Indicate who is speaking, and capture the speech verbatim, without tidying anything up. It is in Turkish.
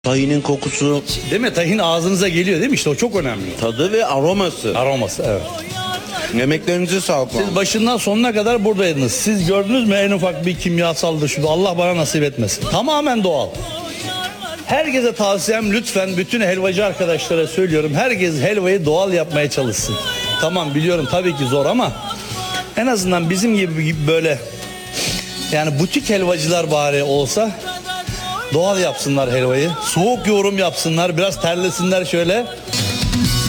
Speaker 1: Tahinin kokusu,
Speaker 2: Değil mi? Tahin ağzınıza geliyor değil mi? İşte o çok önemli.
Speaker 1: tadı ve aroması.
Speaker 2: Aroması, evet.
Speaker 1: Yemeklerinize sağlık.
Speaker 2: Siz başından sonuna kadar buradaydınız. Siz gördünüz mü en ufak bir kimyasaldır şu? Allah bana nasip etmesin. Tamamen doğal. Herkese tavsiyem, lütfen bütün helvacı arkadaşlara söylüyorum. Herkes helvayı doğal yapmaya çalışsın. Tamam, biliyorum tabii ki zor ama en azından bizim gibi böyle yani butik helvacılar bari olsa doğal yapsınlar helvayı. Soğuk yoğurum yapsınlar, biraz terlesinler şöyle.